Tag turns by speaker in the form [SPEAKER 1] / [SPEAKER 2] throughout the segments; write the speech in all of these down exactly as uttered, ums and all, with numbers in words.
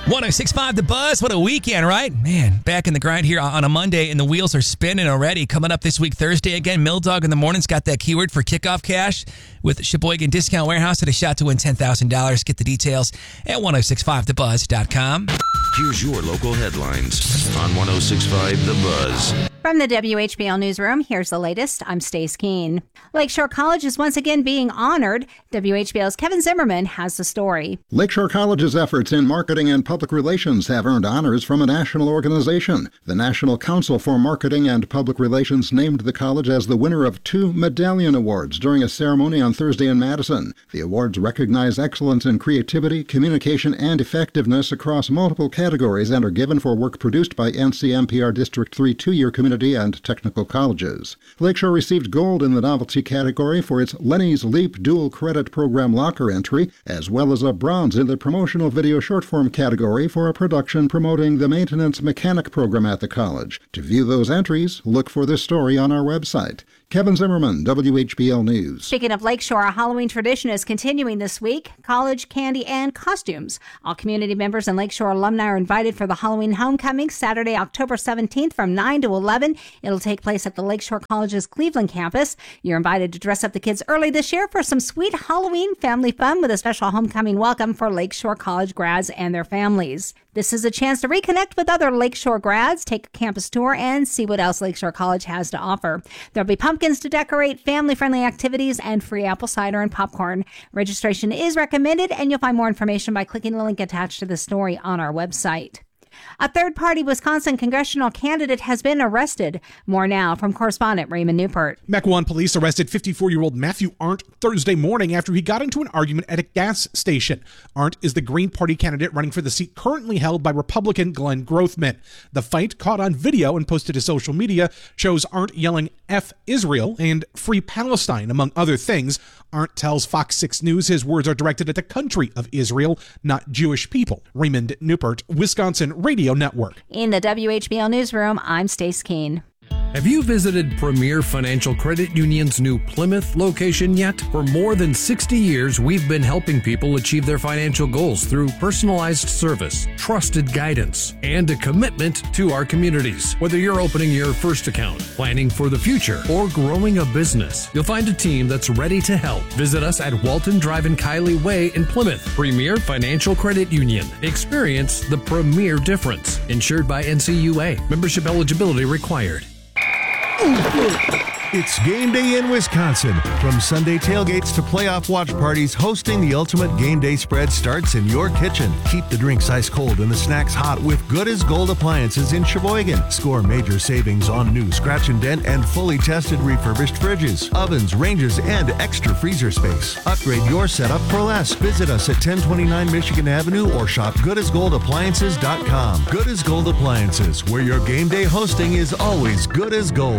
[SPEAKER 1] one oh six point five The Buzz. What a weekend, right? Man, back in the grind here on a Monday, and the wheels are spinning already. Coming up this week, Thursday again, Mill Dog in the Morning's got that keyword for kickoff cash with Sheboygan Discount Warehouse at a shot to win ten thousand dollars. Get the details at ten sixty-five the buzz dot com.
[SPEAKER 2] Here's your local headlines on ten sixty-five The Buzz.
[SPEAKER 3] From the W H B L Newsroom, here's the latest. I'm Stace Keene. Lakeshore College is once again being honored. W H B L's Kevin Zimmerman has the story.
[SPEAKER 4] Lakeshore College's efforts in marketing and public relations have earned honors from a national organization. The National Council for Marketing and Public Relations named the college as the winner of two Medallion Awards during a ceremony on Thursday in Madison. The awards recognize excellence in creativity, communication, and effectiveness across multiple categories and are given for work produced by N C M P R District three two-year community and technical colleges. Lakeshore received gold in the novelty category for its Lenny's Leap dual credit program locker entry, as well as a bronze in the promotional video short-form category for a production promoting the maintenance mechanic program at the college. To view those entries, look for this story on our website. Kevin Zimmerman, W H B L News.
[SPEAKER 3] Speaking of Lakeshore, a Halloween tradition is continuing this week. College, candy, and costumes. All community members and Lakeshore alumni are invited for the Halloween homecoming Saturday, October seventeenth from nine to eleven. It'll take place at the Lakeshore College's Cleveland campus. You're invited to dress up the kids early this year for some sweet Halloween family fun with a special homecoming welcome for Lakeshore College grads and their families. This is a chance to reconnect with other Lakeshore grads, take a campus tour, and see what else Lakeshore College has to offer. There'll be pumpkins to decorate, family-friendly activities, and free apple cider and popcorn. Registration is recommended, and you'll find more information by clicking the link attached to the story on our website. A third-party Wisconsin congressional candidate has been arrested. More now from correspondent Raymond Newport.
[SPEAKER 5] Mequon police arrested fifty-four-year-old Matthew Arndt Thursday morning after he got into an argument at a gas station. Arndt is the Green Party candidate running for the seat currently held by Republican Glenn Grothman. The fight, caught on video and posted to social media, shows Arndt yelling F Israel and Free Palestine, among other things. Arndt tells Fox six News his words are directed at the country of Israel, not Jewish people. Raymond Newport, Wisconsin Radio Network.
[SPEAKER 3] In the W H B L Newsroom, I'm Stace Keene.
[SPEAKER 6] Have you visited Premier Financial Credit Union's new Plymouth location yet? For more than sixty years, we've been helping people achieve their financial goals through personalized service, trusted guidance, and a commitment to our communities. Whether you're opening your first account, planning for the future, or growing a business, you'll find a team that's ready to help. Visit us at Walton Drive and Kiley Way in Plymouth. Premier Financial Credit Union. Experience the premier difference. Insured by N C U A. Membership eligibility required.
[SPEAKER 7] It's game day in Wisconsin. From Sunday tailgates to playoff watch parties, hosting the ultimate game day spread starts in your kitchen. Keep the drinks ice cold and the snacks hot with Good as Gold appliances in Sheboygan. Score major savings on new scratch and dent and fully tested refurbished fridges, ovens, ranges, and extra freezer space. Upgrade your setup for less. Visit us at ten twenty-nine Michigan Avenue or shop good as gold appliances dot com. Good as Gold Appliances, where your game day hosting is always good as gold.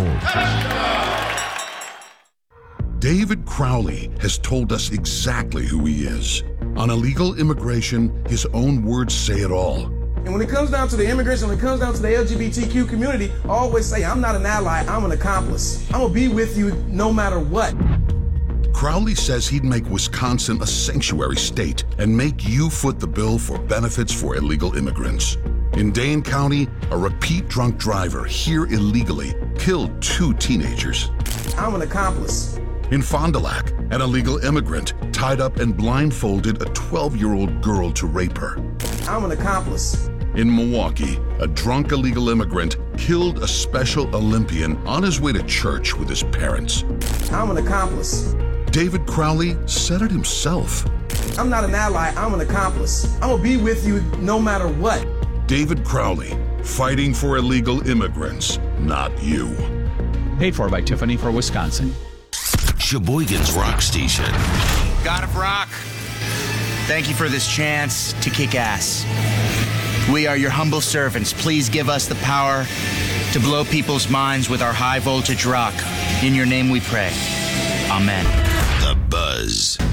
[SPEAKER 8] David Crowley has told us exactly who he is. On illegal immigration, his own words say it all.
[SPEAKER 9] And when it comes down to the immigrants, when it comes down to the L G B T Q community, I always say, I'm not an ally, I'm an accomplice. I'm gonna be with you no matter what.
[SPEAKER 8] Crowley says he'd make Wisconsin a sanctuary state and make you foot the bill for benefits for illegal immigrants. In Dane County, a repeat drunk driver here illegally killed two teenagers.
[SPEAKER 9] I'm an accomplice.
[SPEAKER 8] In Fond du Lac, an illegal immigrant tied up and blindfolded a twelve-year-old girl to rape her.
[SPEAKER 9] I'm an accomplice.
[SPEAKER 8] In Milwaukee, a drunk illegal immigrant killed a Special Olympian on his way to church with his parents.
[SPEAKER 9] I'm an accomplice.
[SPEAKER 8] David Crowley said it himself.
[SPEAKER 9] I'm not an ally, I'm an accomplice. I'm gonna be with you no matter what.
[SPEAKER 8] David Crowley, fighting for illegal immigrants, not you.
[SPEAKER 10] Paid for by Tiffany for Wisconsin.
[SPEAKER 2] Sheboygan's Rock Station.
[SPEAKER 11] God of Rock, thank you for this chance to kick ass. We are your humble servants. Please give us the power to blow people's minds with our high voltage rock. In your name we pray. Amen.
[SPEAKER 2] The Buzz.